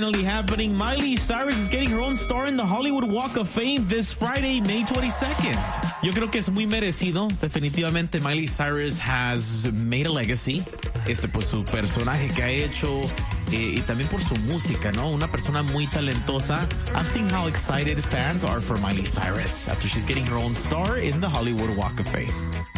Finally happening. Miley Cyrus is getting her own star in the Hollywood Walk of Fame this Friday, May 22nd. Yo creo que es muy merecido. Definitivamente Miley Cyrus has made a legacy. Por su personaje que ha hecho y también por su música, ¿no? Una persona muy talentosa. I'm seeing how excited fans are for Miley Cyrus after she's getting her own star in the Hollywood Walk of Fame.